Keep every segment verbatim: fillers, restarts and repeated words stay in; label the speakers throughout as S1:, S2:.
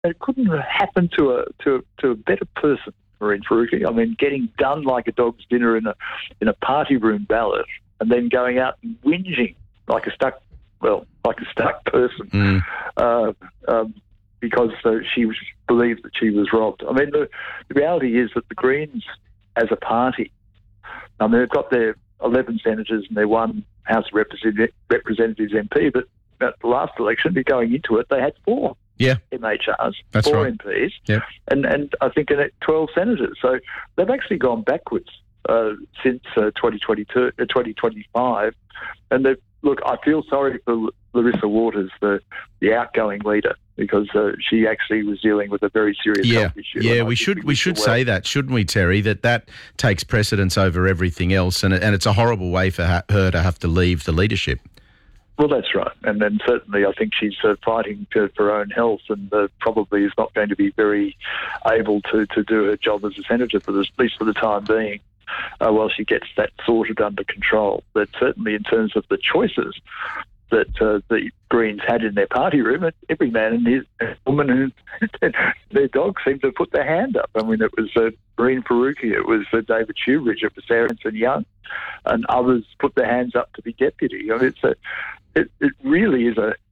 S1: it couldn't happen to a to a, to a better person, Mehreen Faruqi. I mean, getting done like a dog's dinner in a in a party room ballot, and then going out and whinging like a stuck, well, like a stuck person,
S2: mm.
S1: uh, um, because uh, she was believed that she was robbed. I mean, the, the reality is that the Greens, as a party, I mean, they've got their eleven senators and their one House of Represent- Representatives M P, but at the last election, going into it, they had four.
S2: Yeah.
S1: M H Rs,
S2: That's
S1: four
S2: right.
S1: M Ps,
S2: Yep.
S1: and, and I think twelve senators. So they've actually gone backwards uh, since uh, twenty twenty-two, uh, twenty twenty-five. And they've, look, I feel sorry for Larissa Waters, the, the outgoing leader, because uh, she actually was dealing with a very serious
S2: Yeah,
S1: health issue.
S2: yeah,
S1: And I
S2: we
S1: think
S2: should we
S1: wish
S2: should
S1: her
S2: say
S1: well.
S2: that, shouldn't we, Terry? That that takes precedence over everything else, and it- and it's a horrible way for ha- her to have to leave the leadership.
S1: Well, that's right. And then certainly I think she's uh, fighting to, for her own health, and uh, probably is not going to be very able to, to do her job as a senator, for this, at least for the time being, uh, while she gets that sorted under control. But certainly in terms of the choices that uh, the Greens had in their party room, every man and his woman and their dog seemed to put their hand up. I mean, it was uh, Mehreen Faruqi, it was uh, David Shoebridge, it was Sarah Young, and others put their hands up to be deputy. I mean, it's a, it, it really is a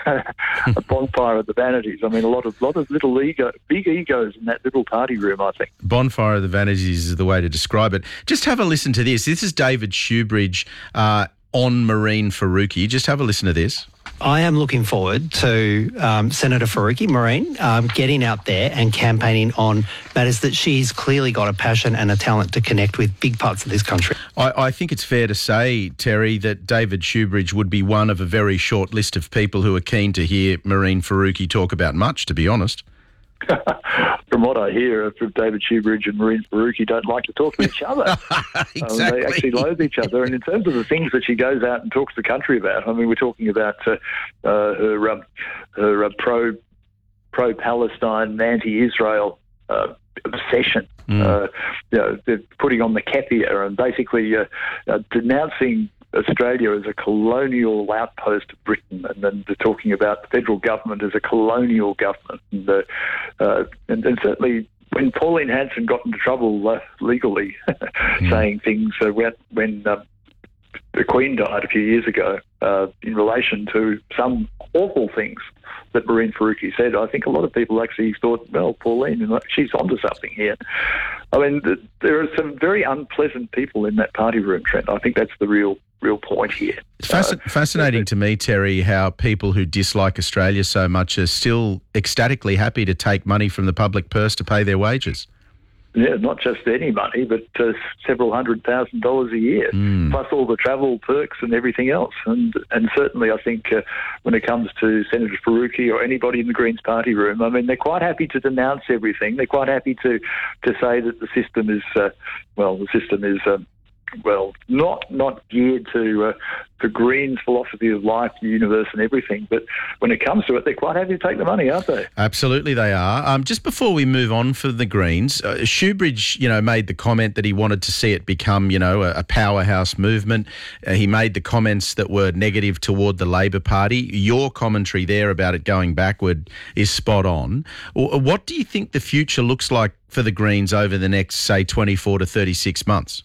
S1: a bonfire of the vanities. I mean, a lot of lot of little ego, big egos in that little party room, I think.
S2: Bonfire of the vanities is the way to describe it. Just have a listen to this. This is David Shoebridge uh, on Mehreen Faruqi. Just have a listen to this.
S3: I am looking forward to um, Senator Faruqi, Mehreen, um, getting out there and campaigning on matters that she's clearly got a passion and a talent to connect with big parts of this country.
S2: I, I think it's fair to say, Terry, that David Shoebridge would be one of a very short list of people who are keen to hear Mehreen Faruqi talk about much, to be honest.
S1: From what I hear, from David Shoebridge and Mehreen Faruqi don't like to talk to each other.
S2: Exactly.
S1: Um, they actually loathe each other. And in terms of the things that she goes out and talks to the country about, I mean, we're talking about uh, uh, her um, her uh, pro pro Palestine, anti-Israel uh, obsession.
S2: Mm.
S1: Uh, you know, they're putting on the keffiyeh and basically uh, uh, denouncing Australia as a colonial outpost of Britain, and then they're talking about the federal government as a colonial government. And, uh, uh, and, and certainly when Pauline Hanson got into trouble uh, legally, mm. saying things uh, when, when uh, the Queen died a few years ago uh, in relation to some awful things that Mehreen Faruqi said, I think a lot of people actually thought, well, Pauline, she's onto something here. I mean, th- there are some very unpleasant people in that party room, Trent. I think that's the real real point here.
S2: It's fasc- uh, fascinating uh, to me, Terry, how people who dislike Australia so much are still ecstatically happy to take money from the public purse to pay their wages.
S1: Yeah, not just any money, but uh, several hundred thousand dollars a year,
S2: mm.
S1: plus all the travel perks and everything else. And and certainly I think uh, when it comes to Senator Faruqi or anybody in the Greens party room, I mean, they're quite happy to denounce everything. They're quite happy to, to say that the system is, uh, well, the system is... Um, well, not not geared to uh, to Greens' philosophy of life, the universe and everything, but when it comes to it, they're quite happy to take the money, aren't they?
S2: Absolutely they are. Um, just before we move on for the Greens, uh, Shoebridge, you know, made the comment that he wanted to see it become, you know, a, a powerhouse movement. Uh, he made the comments that were negative toward the Labor Party. Your commentary there about it going backward is spot on. W- what do you think the future looks like for the Greens over the next, say, twenty-four to thirty-six months?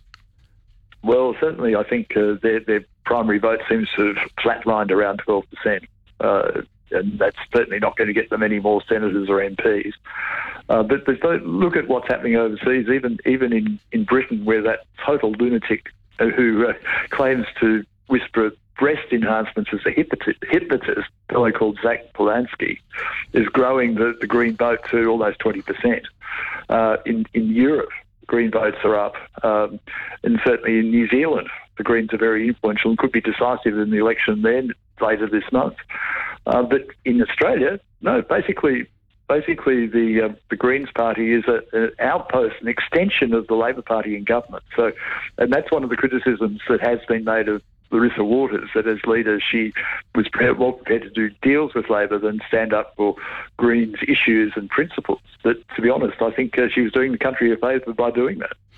S1: Well, certainly I think uh, their, their primary vote seems to have flatlined around twelve percent, uh, and that's certainly not going to get them any more senators or M Ps. Uh, but, but look at what's happening overseas, even even in, in Britain, where that total lunatic uh, who uh, claims to whisper breast enhancements as a hypnotist, hypnotist a fellow called Zach Polanski, is growing the, the Green vote to almost twenty percent. Uh, in, in Europe, Green votes are up, um, and certainly in New Zealand, the Greens are very influential and could be decisive in the election there later this month. Uh, but in Australia, no, basically, basically the uh, the Greens party is a, an outpost, an extension of the Labor Party in government. So, and that's one of the criticisms that has been made of Larissa Waters, that as leader she was more prepared to do deals with Labor than stand up for Greens issues and principles. But to be honest, I think uh, she was doing the country a favour by doing that.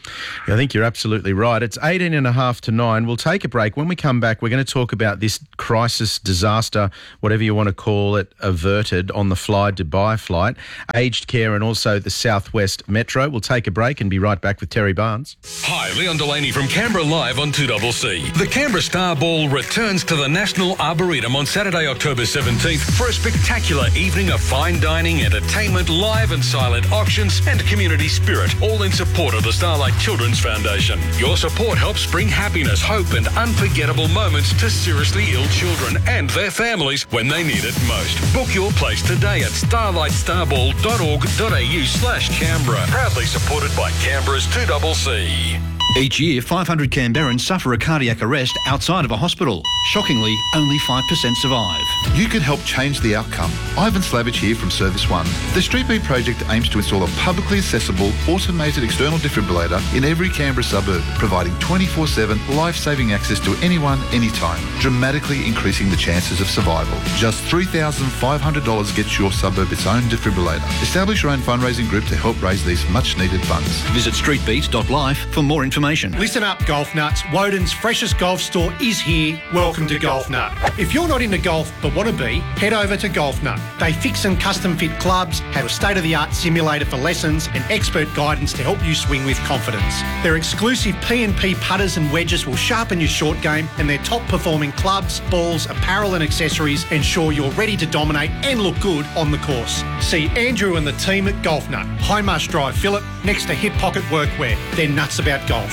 S2: I think you're absolutely right. It's eighteen and a half to nine. We'll take a break. When we come back, we're going to talk about this crisis, disaster, whatever you want to call it, averted on the Fly Dubai flight, aged care and also the Southwest Metro. We'll take a break and be right back with Terry Barnes.
S4: Hi, Leon Delaney from Canberra Live on two C C. The Canberra Star Ball returns to the National Arboretum on Saturday, October seventeenth for a spectacular evening of fine dining, entertainment, live and silent auctions and community spirit, all in support of the Starlight Children's Foundation. Your support helps bring happiness, hope and unforgettable moments to seriously ill children and their families when they need it most. Book your place today at starlight starball dot org dot a u slash Canberra. Proudly supported by Canberra's two C C.
S5: Each year, five hundred Canberrans suffer a cardiac arrest outside of a hospital. Shockingly, only five percent survive.
S6: You can help change the outcome. Ivan Slavich here from Service One. The Street Beat project aims to install a publicly accessible, automated external defibrillator in every Canberra suburb, providing twenty-four seven life-saving access to anyone, anytime, dramatically increasing the chances of survival. Just three thousand five hundred dollars gets your suburb its own defibrillator. Establish your own fundraising group to help raise these much-needed funds.
S5: Visit street beat dot life for more information.
S7: Listen up, golf nuts. Woden's freshest golf store is here. Welcome to Golf Nut. If you're not into golf but want to be, head over to Golf Nut. They fix and custom fit clubs, have a state-of-the-art simulator for lessons and expert guidance to help you swing with confidence. Their exclusive P and P putters and wedges will sharpen your short game, and their top-performing clubs, balls, apparel and accessories ensure you're ready to dominate and look good on the course. See Andrew and the team at Golf Nut, Highmarsh Drive, Phillip, next to Hip Pocket Workwear. They're nuts about golf.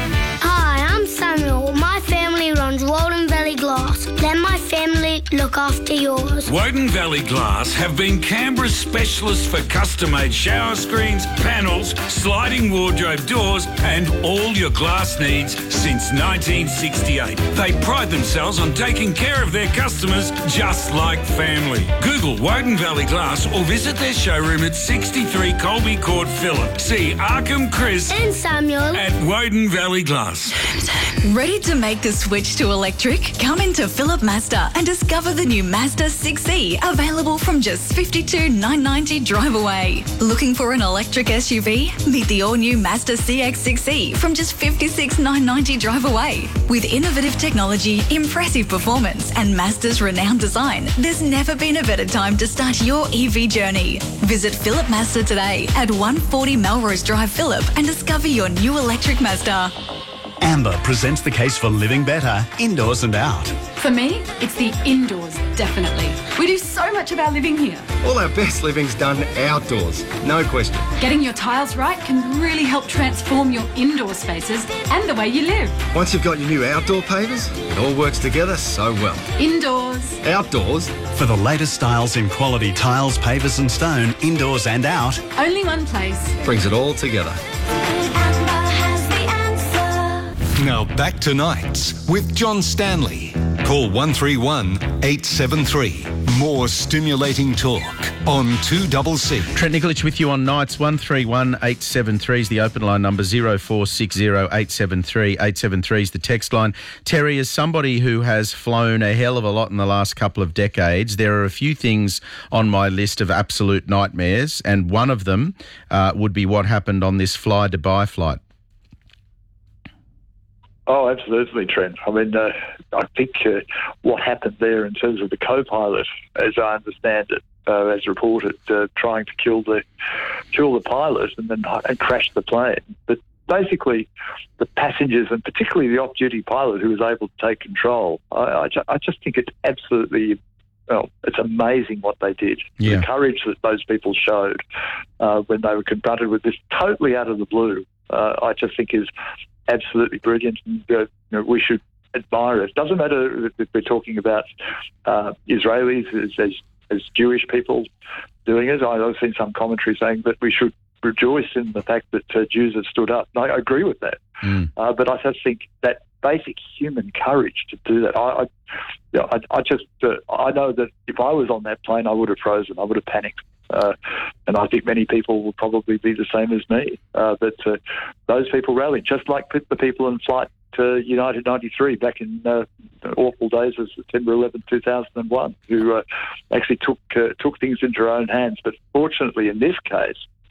S8: Hi, I'm Samuel. My family runs Walden Valley Glass. Let my family look after yours.
S9: Woden Valley Glass have been Canberra's specialists for custom-made shower screens, panels, sliding wardrobe doors and all your glass needs since nineteen sixty-eight. They pride themselves on taking care of their customers just like family. Google Woden Valley Glass or visit their showroom at sixty-three Colby Court, Phillip. See Arkham Chris
S8: and Samuel
S9: at Woden Valley Glass.
S10: Ready to make the switch to electric? Come into Phillip Mazda and discover the new Mazda six E, available from just fifty-two thousand nine hundred ninety dollars drive away. Looking for an electric S U V? Meet the all-new Mazda C X six E from just fifty-six thousand nine hundred ninety dollars drive away. With innovative technology, impressive performance and Mazda's renowned design, there's never been a better time to start your E V journey. Visit Phillip Mazda today at one forty Melrose Drive, Phillip, and discover your new electric Mazda.
S11: Amber presents the case for living better, indoors and out.
S12: For me, it's the indoors, definitely. We do so much of our living here.
S13: All our best living's done outdoors, no question.
S12: Getting your tiles right can really help transform your indoor spaces and the way you live.
S13: Once you've got your new outdoor pavers, it all works together so well.
S12: Indoors.
S13: Outdoors.
S11: For the latest styles in quality tiles, pavers and stone, indoors and out.
S12: Only one place.
S13: Brings it all together.
S4: Now back to Nights with John Stanley. Call one three one, eight seven three. More stimulating talk on two C C.
S2: Trent Nikolic with you on Nights. one three one, eight seven three is the open line number. zero four six zero, eight seven three. eight seven three is the text line. Terry, as somebody who has flown a hell of a lot in the last couple of decades, there are a few things on my list of absolute nightmares, and one of them uh, would be what happened on this Fly Dubai flight.
S1: Oh, absolutely, Trent. I mean, uh, I think uh, what happened there in terms of the co-pilot, as I understand it, uh, as reported, uh, trying to kill the kill the pilot and then and crash the plane. But basically, the passengers and particularly the off-duty pilot who was able to take control, I, I, ju- I just think it's absolutely. Well, it's amazing what they did.
S2: Yeah.
S1: The courage that those people showed uh, when they were confronted with this totally out of the blue, uh, I just think is absolutely brilliant, and uh, you know, we should admire it. It doesn't matter if we're talking about uh, Israelis as, as, as Jewish people doing it. I've seen some commentary saying that we should rejoice in the fact that uh, Jews have stood up. And I agree with that.
S2: Mm.
S1: Uh, but I just think that basic human courage to do that. I, I, you know, I, I just, uh, I know that if I was on that plane, I would have frozen. I would have panicked. Uh, and I think many people will probably be the same as me. Uh, but uh, those people rallied, just like the people in flight to United ninety-three back in uh, the awful days of September eleventh, two thousand one, who uh, actually took uh, took things into their own hands. But fortunately, in this case,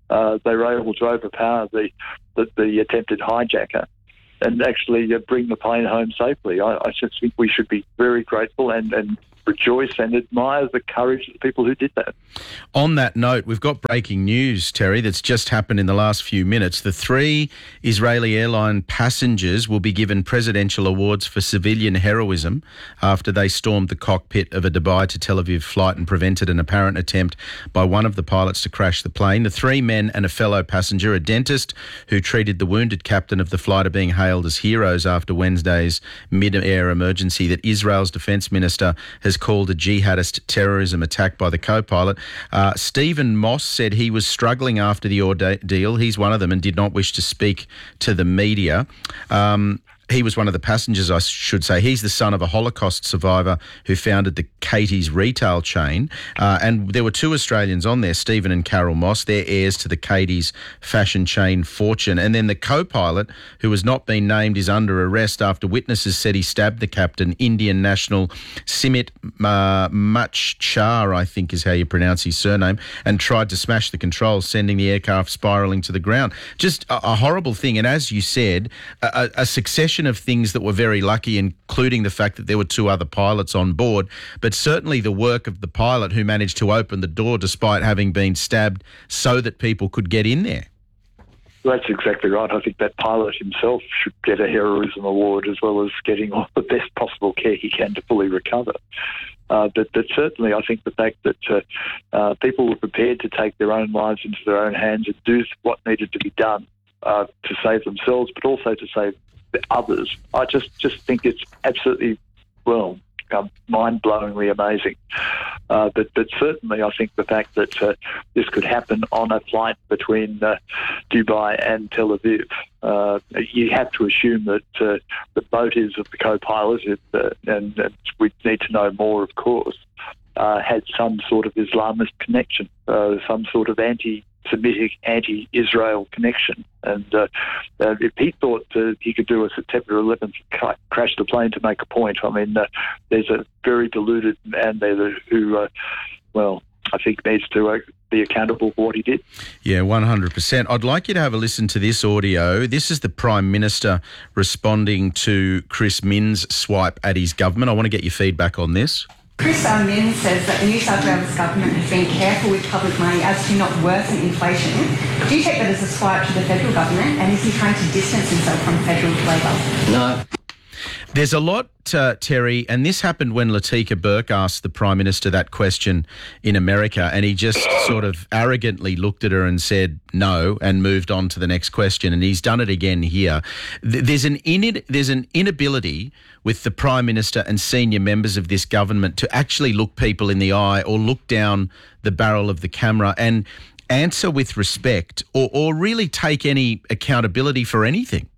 S1: uh, they were able to overpower the, the, the attempted hijacker and actually uh, bring the plane home safely. I, I just think we should be very grateful and, and rejoice and admire the courage of the people who did that.
S2: On that note, we've got breaking news, Terry, that's just happened in the last few minutes. The three Israeli airline passengers will be given presidential awards for civilian heroism after they stormed the cockpit of a Dubai to Tel Aviv flight and prevented an apparent attempt by one of the pilots to crash the plane. The three men and a fellow passenger, a dentist who treated the wounded captain of the flight, are being hailed as heroes after Wednesday's mid-air emergency that Israel's defence minister has called a jihadist terrorism attack by the co-pilot. Uh, Stephen Moss said he was struggling after the ordeal. He's one of them and did not wish to speak to the media. Um, He was one of the passengers, I should say. He's the son of a Holocaust survivor who founded the Katie's retail chain. Uh, and there were two Australians on there, Stephen and Carol Moss. They're heirs to the Katie's fashion chain fortune. And then the co-pilot, who has not been named, is under arrest after witnesses said he stabbed the captain, Indian national Simit uh, Machchar, I think is how you pronounce his surname, and tried to smash the controls, sending the aircraft spiralling to the ground. Just a, a horrible thing. And as you said, a, a succession of things that were very lucky, including the fact that there were two other pilots on board, but certainly the work of the pilot who managed to open the door despite having been stabbed so that people could get in there.
S1: Well, that's exactly right. I think that pilot himself should get a heroism award as well as getting all the best possible care he can to fully recover. Uh, but, but certainly I think the fact that uh, uh, people were prepared to take their own lives into their own hands and do what needed to be done uh, to save themselves, but also to save others, I just, just think it's absolutely, well, um, mind-blowingly amazing. Uh, but, but certainly I think the fact that uh, this could happen on a flight between uh, Dubai and Tel Aviv, uh, you have to assume that uh, the motives of the co-pilot, uh, and, and we need to know more, of course, uh, had some sort of Islamist connection, uh, some sort of anti Semitic, anti-Israel connection. And uh, uh, if he thought uh, he could do a September eleventh ca- crash the plane to make a point, I mean, uh, there's a very deluded man there who, uh, well, I think needs to uh, be accountable for what he did.
S2: Yeah, one hundred percent. I'd like you to have a listen to this audio. This is the Prime Minister responding to Chris Minns' swipe at his government. I want to get your feedback on this.
S14: Chris Minns says that the New South Wales government has been careful with public money as to not worsen inflation. Do you take that as a swipe to the federal government, and is he trying to distance himself from federal Labor?
S13: No.
S2: There's a lot, uh, Terry, and this happened when Latika Burke asked the Prime Minister that question in America, and he just sort of arrogantly looked at her and said no and moved on to the next question, and he's done it again here. There's an in- there's an inability with the Prime Minister and senior members of this government to actually look people in the eye or look down the barrel of the camera and answer with respect or, or really take any accountability for anything.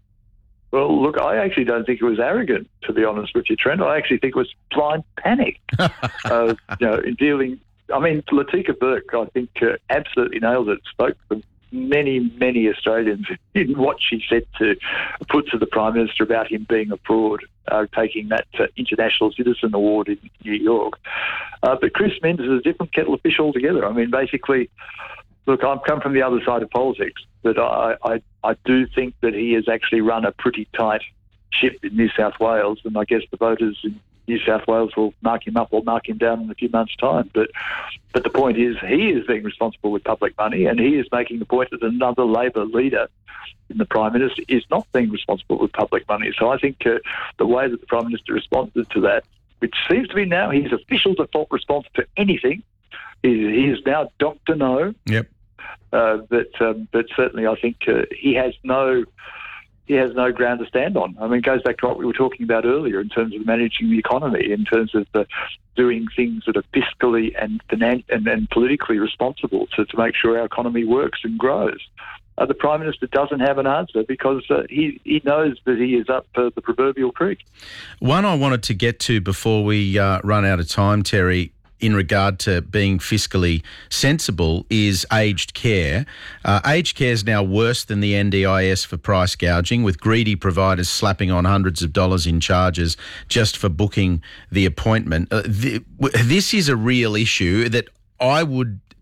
S1: Well, look, I actually don't think it was arrogant, to be honest with you, Trent. I actually think it was blind panic. uh, you know, in dealing, I mean, Latika Burke, I think, uh, absolutely nailed it. Spoke for many, many Australians in what she said to put to the Prime Minister about him being a fraud, uh, taking that uh, International Citizen Award in New York. Uh, but Chris Minns is a different kettle of fish altogether. I mean, basically, look, I've come from the other side of politics, but I, I, I do think that he has actually run a pretty tight ship in New South Wales, and I guess the voters in New South Wales will mark him up or mark him down in a few months' time. But but the point is, he is being responsible with public money, and he is making the point that another Labor leader in the Prime Minister is not being responsible with public money. So I think uh, the way that the Prime Minister responded to that, which seems to be now his official default response to anything, is he is now Doctor No.
S2: Yep.
S1: Uh, but um, but certainly, I think uh, he has no he has no ground to stand on. I mean, it goes back to what we were talking about earlier in terms of managing the economy, in terms of uh, doing things that are fiscally and finan- and, and politically responsible to, to make sure our economy works and grows. Uh, the Prime Minister doesn't have an answer because uh, he, he knows that he is up uh, the proverbial creek.
S2: One I wanted to get to before we uh, run out of time, Terry, in regard to being fiscally sensible, is aged care. Uh, aged care is now worse than the N D I S for price gouging, with greedy providers slapping on hundreds of dollars in charges just for booking the appointment. Uh, th- this is a real issue that I would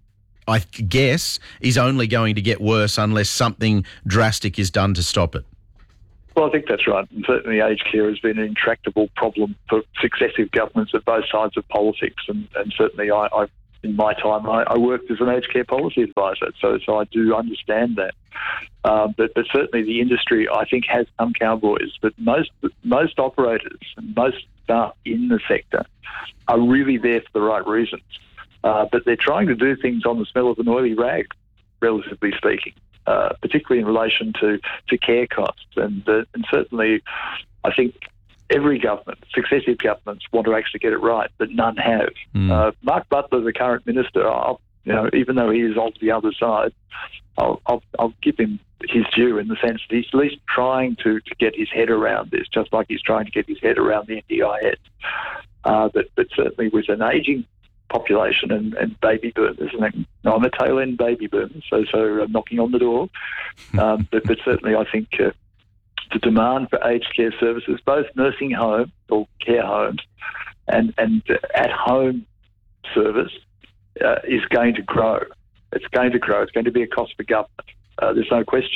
S2: I guess, is only going to get worse unless something drastic is done to stop it.
S1: Well, I think that's right. And certainly aged care has been an intractable problem for successive governments at both sides of politics. And, and certainly I, I, in my time, I, I worked as an aged care policy advisor, so so I do understand that. Uh, but, but certainly the industry, I think, has some cowboys. But most most operators and most staff in the sector are really there for the right reasons. Uh, but they're trying to do things on the smell of an oily rag, relatively speaking. Uh, particularly in relation to, to care costs. And, uh, and certainly I think every government, successive governments, want to actually get it right, but none have. Mm. Uh, Mark Butler, the current minister, I'll, you know, even though he is on the other side, I'll, I'll, I'll give him his due in the sense that he's at least trying to, to get his head around this, just like he's trying to get his head around the N D I S. Uh, but, but certainly with an ageing population and, and baby boomers, and I'm a tail end baby boomer, so so uh, knocking on the door. Um, but, but certainly, I think uh, the demand for aged care services, both nursing home or care homes, and and uh, at home service, uh, is going to grow. It's going to grow. It's going to be a cost for government. Uh, there's no question.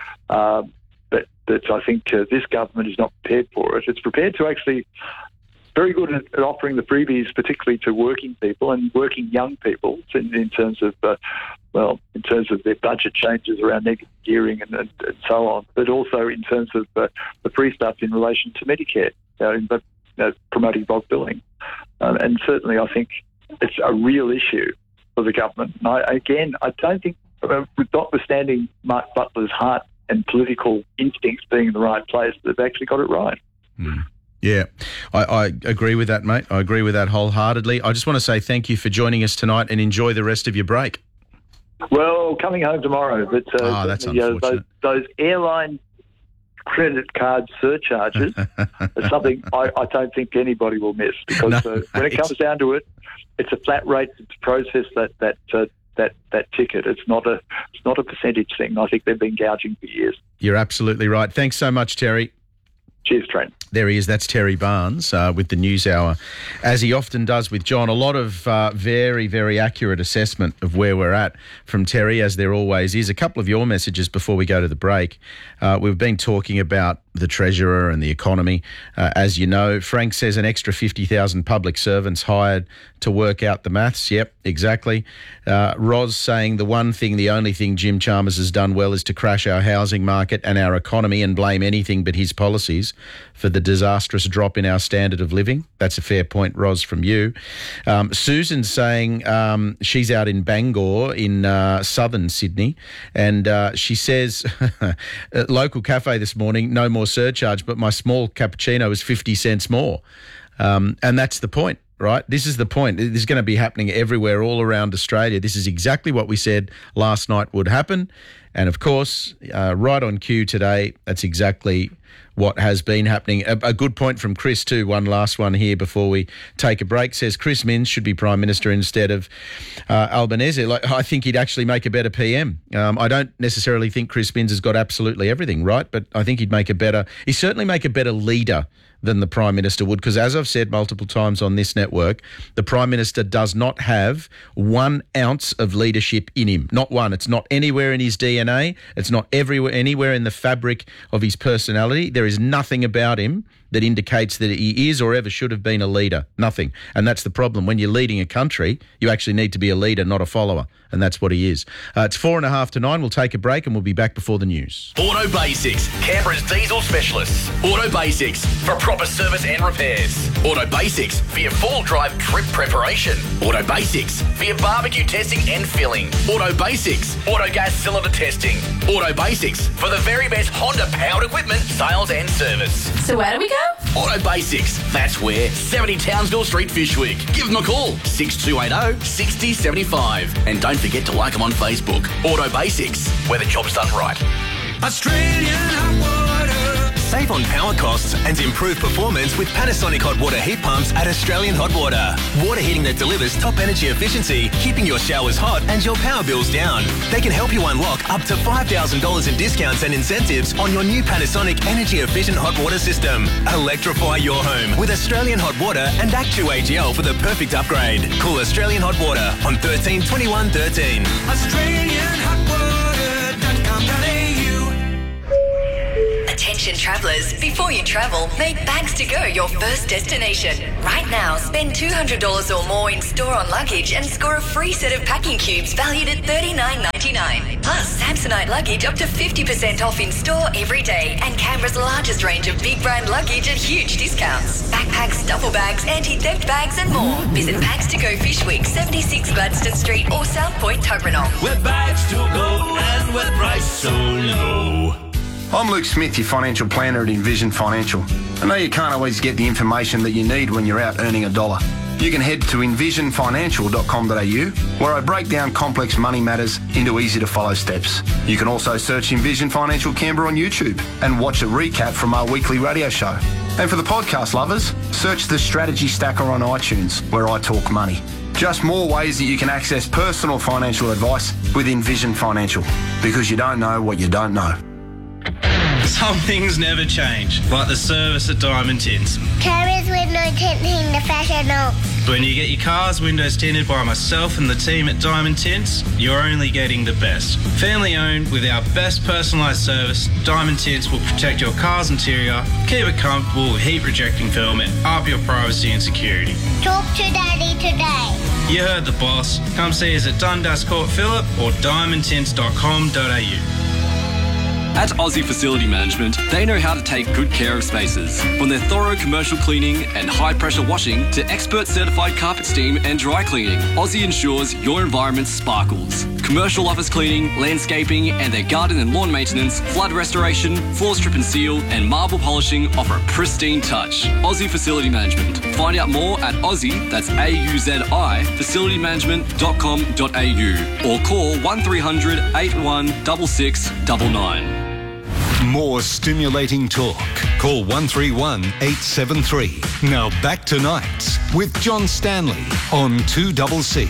S1: Um, but but I think uh, this government is not prepared for it. It's prepared to actually. Very good at, at offering the freebies, particularly to working people and working young people, in, in terms of, uh, well, in terms of their budget changes around negative gearing and, and, and so on, but also in terms of uh, the free stuff in relation to Medicare, you know, but, you know, promoting bulk billing. Um, and certainly I think it's a real issue for the government. And I, again, I don't think, uh, notwithstanding Mark Butler's heart and political instincts being in the right place, they've actually got it right.
S2: Mm. Yeah, I, I agree with that, mate. I agree with that wholeheartedly. I just want to say thank you for joining us tonight and enjoy the rest of your break.
S1: Well, coming home tomorrow, but uh,
S2: oh, that's
S1: you know,
S2: unfortunate.
S1: Those, those airline credit card surcharges are something I, I don't think anybody will miss, because no, uh, when it comes down to it, it's a flat rate to process that that uh, that that ticket. It's not a it's not a percentage thing. I think they've been gouging for years.
S2: You're absolutely right. Thanks so much, Terry.
S1: Cheers, Trent.
S2: There he is. That's Terry Barnes uh, with the News Hour, as he often does with John. A lot of uh, very, very accurate assessment of where we're at from Terry, as there always is. A couple of your messages before we go to the break. Uh, we've been talking about the Treasurer and the economy. Uh, as you know, Frank says an extra fifty thousand public servants hired to work out the maths. Yep, exactly. Uh, Roz saying the one thing, the only thing Jim Chalmers has done well is to crash our housing market and our economy and blame anything but his policies for the disastrous drop in our standard of living. That's a fair point, Roz, from you. Um, Susan's saying um, she's out in Bangor in uh, southern Sydney, and uh, she says, at local cafe this morning, no more surcharge, but my small cappuccino is fifty cents more. Um, and that's the point, right? This is the point. This is going to be happening everywhere, all around Australia. This is exactly what we said last night would happen. And of course, uh, right on cue today, that's exactly what has been happening. A, a good point from Chris too, one last one here before we take a break, says Chris Minns should be Prime Minister instead of uh, Albanese. Like, I think he'd actually make a better P M. Um, I don't necessarily think Chris Minns has got absolutely everything right, but I think he'd make a better, he'd certainly make a better leader than the Prime Minister would, because as I've said multiple times on this network, the Prime Minister does not have one ounce of leadership in him. Not one. It's not anywhere in his D N A. It's not everywhere, anywhere in the fabric of his personality. There is nothing about him that indicates that he is or ever should have been a leader. Nothing. And that's the problem. When you're leading a country, you actually need to be a leader, not a follower. And that's what he is. Uh, it's four and a half to nine. We'll take a break and we'll be back before the news.
S15: Auto Basics, Canberra's diesel specialists. Auto Basics, for proper service and repairs. Auto Basics, for your full drive trip preparation. Auto Basics, for your barbecue testing and filling. Auto Basics, auto gas cylinder testing. Auto Basics, for the very best Honda powered equipment, sales and service.
S12: So where do we go?
S15: Auto Basics, that's where. seventy Townsville Street, Fyshwick. Give them a call, six two eight zero, six zero seven five. And don't forget to like them on Facebook. Auto Basics, where the job's done right.
S9: Australian hot water
S16: Save on power costs and improve performance with Panasonic hot water heat pumps at Australian Hot Water. Water heating that delivers top energy efficiency, keeping your showers hot and your power bills down. They can help you unlock up to five thousand dollars in discounts and incentives on your new Panasonic energy efficient hot water system. Electrify your home with Australian Hot Water and Act two A G L for the perfect upgrade. Call Australian Hot Water on thirteen twenty-one thirteen.
S17: Australian Hot Water dot com dot a u.
S10: Attention travellers, before you travel, make Bags to Go your first destination. Right now, spend two hundred dollars or more in store on luggage and score a free set of packing cubes valued at thirty-nine ninety-nine. Plus, Samsonite luggage up to fifty percent off in store every day, and Canberra's largest range of big brand luggage at huge discounts. Backpacks, duffel bags, anti-theft bags and more. Visit Bags to Go Fish Week, seventy-six Gladstone Street or South Point, Tuggeranong.
S17: Where bags to go and where price so low.
S13: I'm Luke Smith, your financial planner at Envision Financial. I know you can't always get the information that you need when you're out earning a dollar. You can head to envision financial dot com dot a u, where I break down complex money matters into easy-to-follow steps. You can also search Envision Financial Canberra on YouTube and watch a recap from our weekly radio show. And for the podcast lovers, search the Strategy Stacker on iTunes, where I talk money. Just more ways that you can access personal financial advice with Envision Financial, because you don't know what you don't know.
S18: Some things never change, like the service at Diamond Tints.
S8: Carrier's window tinting the professional.
S18: When you get your car's windows tinted by myself and the team at Diamond Tints, you're only getting the best. Family owned with our best personalised service, Diamond Tints will protect your car's interior, keep it comfortable with heat rejecting film and up your privacy and security.
S8: Talk to Daddy today.
S18: You heard the boss. Come see us at Dundas Court Phillip or diamond tints dot com dot a u.
S19: At Aussie Facility Management, they know how to take good care of spaces. From their thorough commercial cleaning and high-pressure washing to expert certified carpet steam and dry cleaning, Aussie ensures your environment sparkles. Commercial office cleaning, landscaping, and their garden and lawn maintenance, flood restoration, floor strip and seal, and marble polishing offer a pristine touch. Aussie Facility Management. Find out more at Aussie, that's A U Z I, facility management dot com dot a u or call one three hundred eight one six six nine nine.
S20: More stimulating talk. Call one three one eight seven three. Now back to Nights with John Stanley on two C C.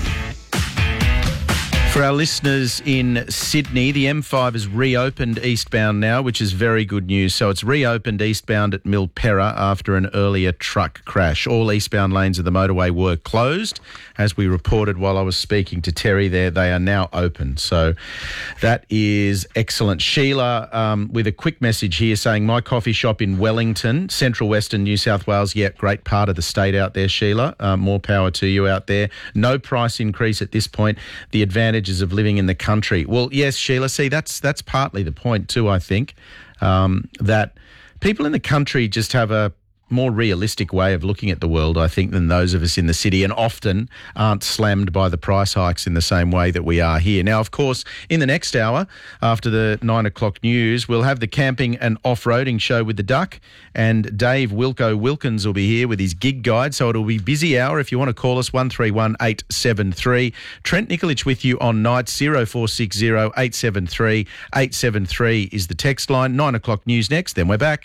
S2: For our listeners in Sydney, the M five has reopened eastbound now, which is very good news. So it's reopened eastbound at Milperra after an earlier truck crash. All eastbound lanes of the motorway were closed. As we reported while I was speaking to Terry there, they are now open. So that is excellent. Sheila, um, with a quick message here saying, my coffee shop in Wellington, central western New South Wales. Yeah, great part of the state out there, Sheila. Uh, more power to you out there. No price increase at this point. The advantage of living in the country. Well, yes, Sheila, see, that's that's partly the point too, I think, um, that people in the country just have a more realistic way of looking at the world, I think, than those of us in the city, and often aren't slammed by the price hikes in the same way that we are here. Now, of course, in the next hour, after the nine o'clock news, we'll have the camping and off-roading show with the Duck, and Dave Wilco Wilkins will be here with his gig guide, so it'll be busy hour. If you want to call us, one three one eight seven three. Trent Nikolic with you on Nights, zero four six zero eight seven three eight seven three is the text line. nine o'clock news next, then we're back.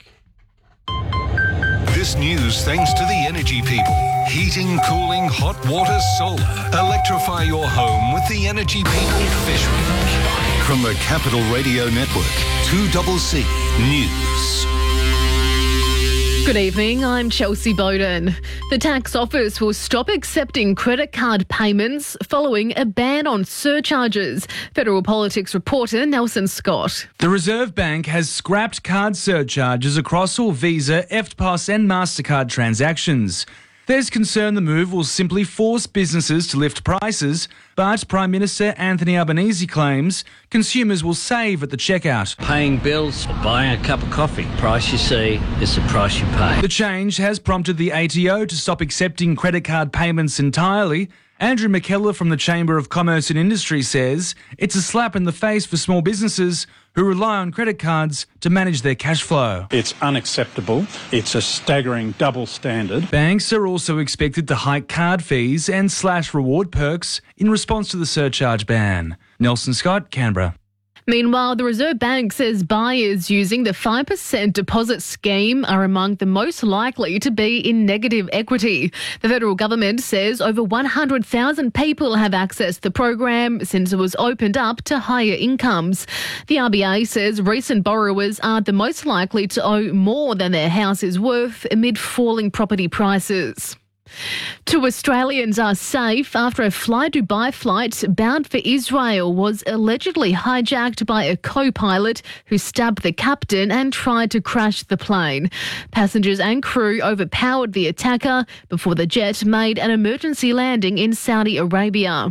S20: This news thanks to the energy people. Heating, cooling, hot water, solar. Electrify your home with the energy people Fish Week. From the Capital Radio Network, two C C News.
S21: Good evening, I'm Chelsea Bowden. The tax office will stop accepting credit card payments following a ban on surcharges. Federal Politics reporter Nelson Scott.
S22: The Reserve Bank has scrapped card surcharges across all Visa, E F T P O S and MasterCard transactions. There's concern the move will simply force businesses to lift prices, but Prime Minister Anthony Albanese claims consumers will save at the checkout.
S23: Paying bills, buying a cup of coffee. Price you see is the price you pay.
S22: The change has prompted the A T O to stop accepting credit card payments entirely. Andrew McKellar from the Chamber of Commerce and Industry says it's a slap in the face for small businesses who rely on credit cards to manage their cash flow.
S24: It's unacceptable. It's a staggering double standard.
S22: Banks are also expected to hike card fees and slash reward perks in response to the surcharge ban. Nelson Scott, Canberra.
S21: Meanwhile, the Reserve Bank says buyers using the five percent deposit scheme are among the most likely to be in negative equity. The federal government says over one hundred thousand people have accessed the program since it was opened up to higher incomes. The R B A says recent borrowers are the most likely to owe more than their house is worth amid falling property prices. Two Australians are safe after a Fly Dubai flight bound for Israel was allegedly hijacked by a co-pilot who stabbed the captain and tried to crash the plane. Passengers and crew overpowered the attacker before the jet made an emergency landing in Saudi Arabia.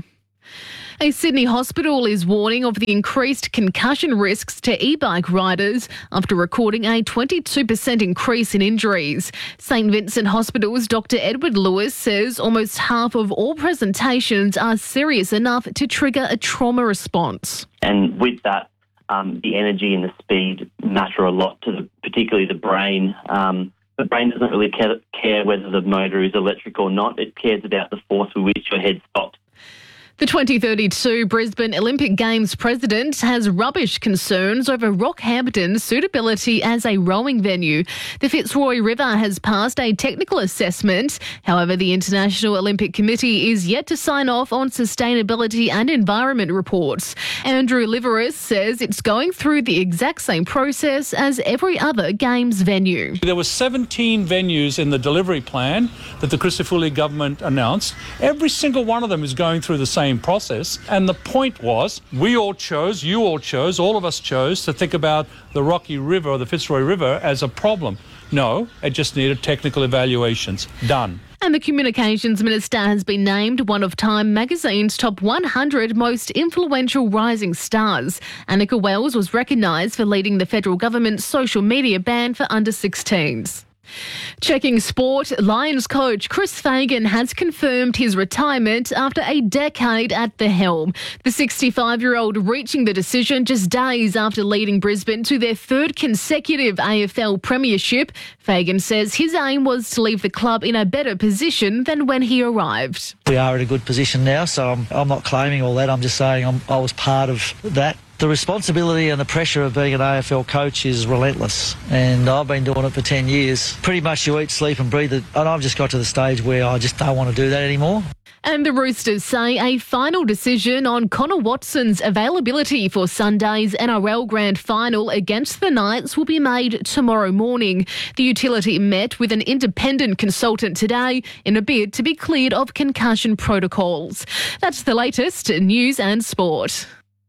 S21: A Sydney hospital is warning of the increased concussion risks to e-bike riders after recording a twenty-two percent increase in injuries. St Vincent Hospital's Doctor Edward Lewis says almost half of all presentations are serious enough to trigger a trauma response.
S3: And with that, um, the energy and the speed matter a lot to the, particularly the brain. Um, the brain doesn't really care, care whether the motor is electric or not. It cares about the force with which your head stops.
S21: The twenty thirty-two Brisbane Olympic Games president has rubbish concerns over Rockhampton's suitability as a rowing venue. The Fitzroy River has passed a technical assessment. However, the International Olympic Committee is yet to sign off on sustainability and environment reports. Andrew Liveris says it's going through the exact same process as every other Games venue.
S24: There were seventeen venues in the delivery plan that the Christofouli government announced. Every single one of them is going through the same process, and the point was we all chose, you all chose, all of us chose to think about the Rocky River or the Fitzroy River as a problem. No, it just needed technical evaluations. Done.
S21: And the Communications Minister has been named one of Time magazine's top one hundred most influential rising stars. Annika Wells was recognised for leading the federal government's social media ban for under sixteens. Checking sport, Lions coach Chris Fagan has confirmed his retirement after a decade at the helm. The sixty-five-year-old reaching the decision just days after leading Brisbane to their third consecutive A F L premiership. Fagan says his aim was to leave the club in a better position than when he arrived.
S5: We are in a good position now, so I'm, I'm not claiming all that. I'm just saying I'm, I was part of that. The responsibility and the pressure of being an A F L coach is relentless, and I've been doing it for ten years. Pretty much you eat, sleep and breathe it, and I've just got to the stage where I just don't want to do that anymore.
S21: And the Roosters say a final decision on Connor Watson's availability for Sunday's N R L Grand Final against the Knights will be made tomorrow morning. The utility met with an independent consultant today in a bid to be cleared of concussion protocols. That's the latest news and sport.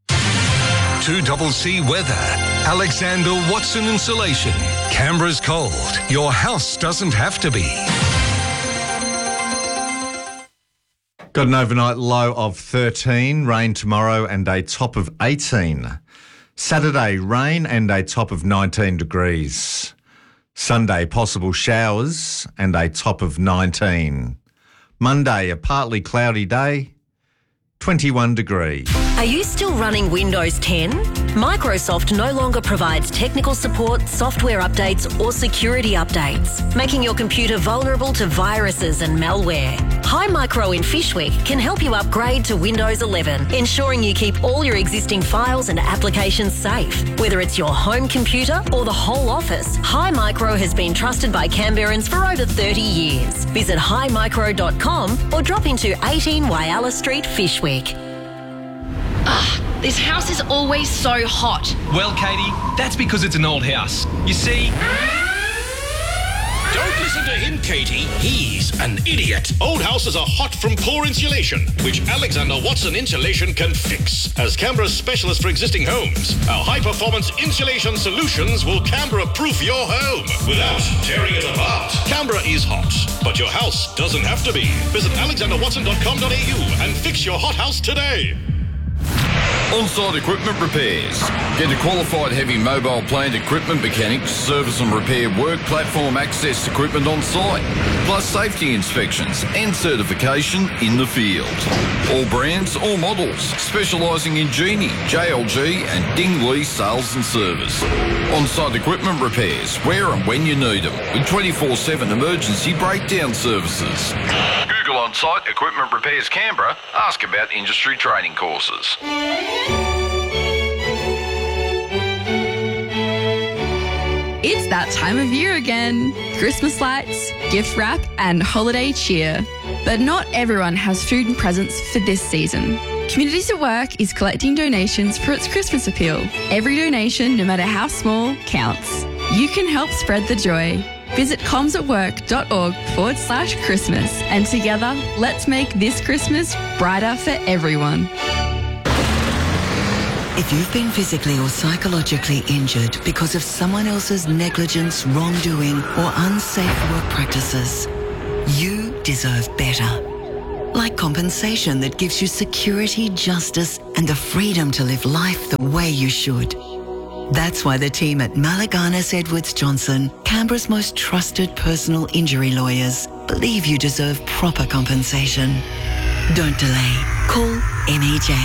S20: two C weather. Alexander Watson Insulation. Canberra's cold. Your house doesn't have to be.
S6: Got an overnight low of thirteen, rain tomorrow and a top of eighteen. Saturday, rain and a top of nineteen degrees. Sunday, possible showers and a top of nineteen. Monday, a partly cloudy day, twenty-one degrees.
S7: Are you still running Windows ten? Microsoft no longer provides technical support, software updates or security updates, making your computer vulnerable to viruses and malware. Hi Micro in Fishwick can help you upgrade to Windows eleven, ensuring you keep all your existing files and applications safe. Whether it's your home computer or the whole office, Hi Micro has been trusted by Canberrans for over thirty years. Visit hi micro dot com or drop into eighteen Wyalla Street, Fishwick.
S25: Ah, this house is always so hot.
S26: Well, Katie, that's because it's an old house. You see...
S27: Don't listen to him, Katie. He's an idiot. Old houses are hot from poor insulation, which Alexander Watson Insulation can fix. As Canberra's specialist for existing homes, our high-performance insulation solutions will Canberra-proof your home without tearing it apart. Canberra is hot, but your house doesn't have to be. Visit alexander watson dot com dot a u and fix your hot house today.
S28: On-site equipment repairs. Get a qualified heavy mobile plant equipment mechanic to service and repair work platform access equipment on site, plus safety inspections and certification in the field. All brands, all models, specialising in Genie, J L G and Dingley sales and service. On-site equipment repairs, where and when you need them, with twenty-four seven emergency breakdown services. Google On-site Equipment Repairs Canberra. Ask about industry training courses.
S1: It's that time of year again. Christmas lights, gift wrap, and holiday cheer. But not everyone has food and presents for this season. Communities at Work is collecting donations for its Christmas appeal. Every donation, no matter how small, counts. You can help spread the joy. Visit comsatwork.org forward slash Christmas, and together, let's make this Christmas brighter for everyone.
S4: If you've been physically or psychologically injured because of someone else's negligence, wrongdoing, or unsafe work practices, you deserve better. Like compensation that gives you security, justice, and the freedom to live life the way you should. That's why the team at Malaganas Edwards Johnson, Canberra's most trusted personal injury lawyers, believe you deserve proper compensation. Don't delay. Call M E J.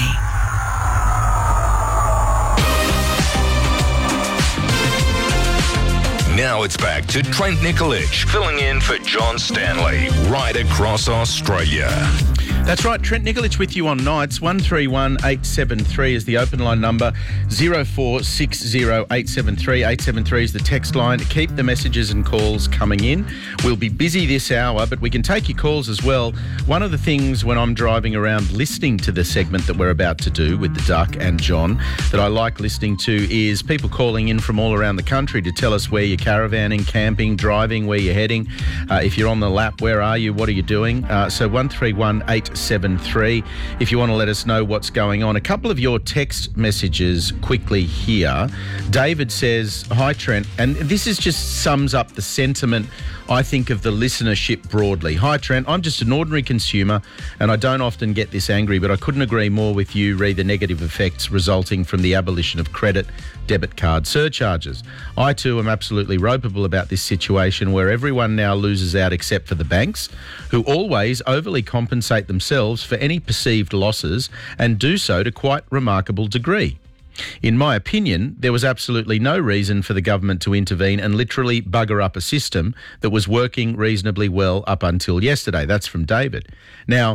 S20: Now it's back to Trent Nikolic, filling in for John Stanley, right across Australia.
S2: That's right, Trent Nikolic with you on nights. one three one eight seven three is the open line number. zero four six zero eight seven three. eight seven three is the text line. Keep the messages and calls coming in. We'll be busy this hour, but we can take your calls as well. One of the things when I'm driving around listening to the segment that we're about to do with the Duck and John that I like listening to is people calling in from all around the country to tell us where you're caravanning, camping, driving, where you're heading. Uh, if you're on the lap, where are you? What are you doing? Uh, so one three one eight seven three if you want to let us know what's going on. A couple of your text messages quickly here. David says, hi Trent, and this is just sums up the sentiment I think of the listenership broadly. Hi Trent, I'm just an ordinary consumer and I don't often get this angry, but I couldn't agree more with you re the negative effects resulting from the abolition of credit debit card surcharges. I too am absolutely ropeable about this situation where everyone now loses out except for the banks, who always overly compensate themselves for any perceived losses and do so to quite remarkable degree. In my opinion, there was absolutely no reason for the government to intervene and literally bugger up a system that was working reasonably well up until yesterday. That's from David. Now,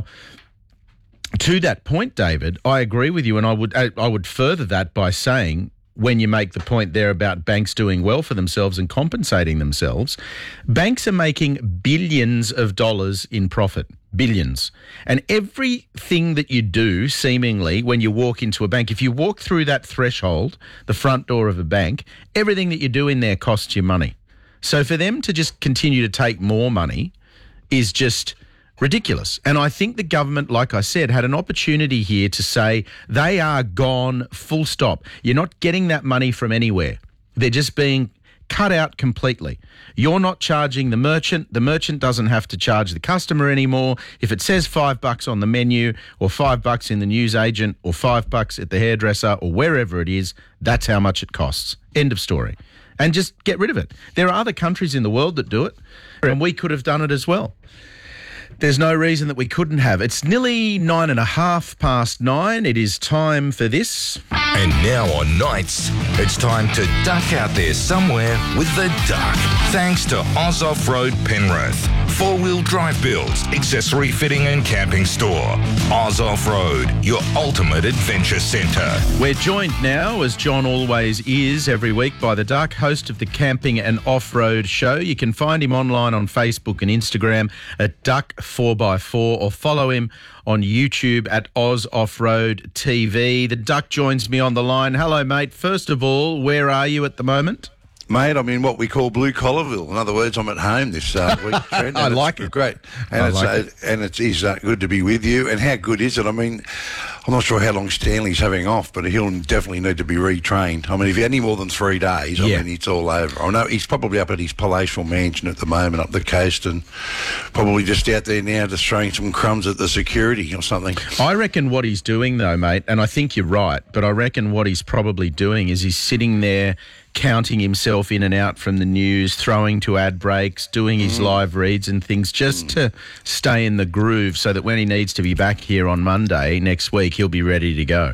S2: to that point, David, I agree with you, and I would I, I would further that by saying, when you make the point there about banks doing well for themselves and compensating themselves, banks are making billions of dollars in profit. Billions. And everything that you do, seemingly, when you walk into a bank, if you walk through that threshold, the front door of a bank, everything that you do in there costs you money. So for them to just continue to take more money is just ridiculous. And I think the government, like I said, had an opportunity here to say they are gone, full stop. You're not getting that money from anywhere. They're just being cut out completely. You're not charging the merchant. The merchant doesn't have to charge the customer anymore. If it says five bucks on the menu or five bucks in the newsagent or five bucks at the hairdresser or wherever it is, that's how much it costs. End of story. And just get rid of it. There are other countries in the world that do it, and we could have done it as well. There's no reason that we couldn't have. It's nearly nine and a half past nine. It is time for this.
S20: And now on nights, it's time to duck out there somewhere with the Duck. Thanks to Oz Off-Road Penrith. Four-wheel drive builds, accessory fitting and camping store. Oz Off-Road, your ultimate adventure centre.
S2: We're joined now, as John always is every week, by the Duck, host of the Camping and Off-Road Show. You can find him online on Facebook and Instagram at Duck four by four or follow him on YouTube at Oz Off-Road T V. The Duck joins me on the line. Hello, mate. First of all, where are you at the moment?
S9: Mate, I'm in what we call Blue Collarville. In other words, I'm at home this uh, week, Trent.
S2: I like it.
S9: Great. And
S2: I
S9: it's,
S2: like
S9: uh,
S2: it.
S9: And it is uh, good to be with you. And how good is it? I mean, I'm not sure how long Stanley's having off, but he'll definitely need to be retrained. I mean, if any more than three days, I
S2: Yeah.
S9: mean, it's all over. I know he's probably up at his palatial mansion at the moment up the coast and probably just out there now just throwing some crumbs at the security or something.
S2: I reckon what he's doing, though, mate, and I think you're right, but I reckon what he's probably doing is he's sitting there counting himself in and out from the news, throwing to ad breaks, doing his mm. live reads and things just mm. to stay in the groove so that when he needs to be back here on Monday next week, he'll be ready to go.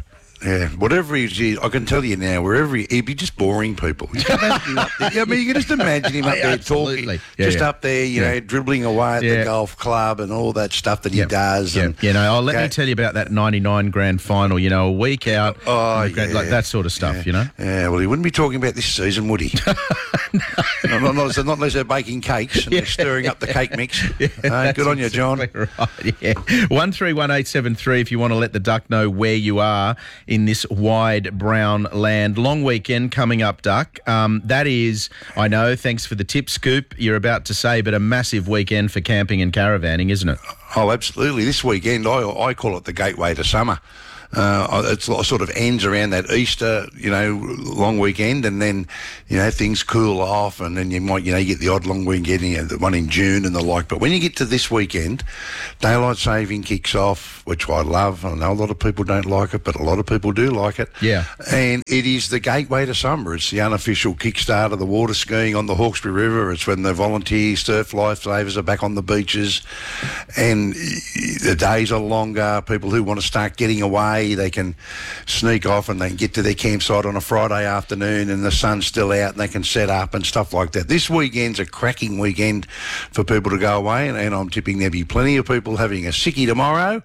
S9: Yeah, whatever he is, I can tell you now, wherever he, he'd be just boring people. You can imagine him up there. I mean, you can just imagine him up there talking,
S2: Yeah,
S9: just
S2: yeah.
S9: up there, you
S2: Yeah.
S9: know, dribbling away at
S2: Yeah.
S9: the golf club and all that stuff that he does.
S2: Yeah,
S9: And,
S2: you know, oh, let
S9: Okay.
S2: me tell you about that ninety-nine grand final, you know, a week out,
S9: Oh,
S2: and
S9: yeah.
S2: like that sort of stuff, you know?
S9: Yeah, well, he wouldn't be talking about this season, would he? no. not, not, not unless they're baking cakes and they're stirring up the cake mix. Uh, good on you, John.
S2: Right, yeah. one three one eight seven three if you want to let the Duck know where you are in this wide brown land. Long weekend coming up, Duck. Um, that is, I know, thanks for the tip scoop you're about to say, but a massive weekend for camping and caravanning, isn't it?
S9: Oh, absolutely. This weekend, I, I call it the gateway to summer. Uh, it sort of ends around that Easter, you know, long weekend, and then, you know, things cool off, and then you might, you know, you get the odd long weekend, you know, the one in June and the like. But when you get to this weekend, daylight saving kicks off, which I love. I know a lot of people don't like it, but a lot of people do like it.
S2: Yeah.
S9: And it is the gateway to summer. It's the unofficial kickstart of the water skiing on the Hawkesbury River. It's when the volunteer surf lifesavers are back on the beaches, and the days are longer. People who want to start getting away, they can sneak off and they can get to their campsite on a Friday afternoon and the sun's still out and they can set up and stuff like that. This weekend's a cracking weekend for people to go away, and, and I'm tipping there'll be plenty of people having a sickie tomorrow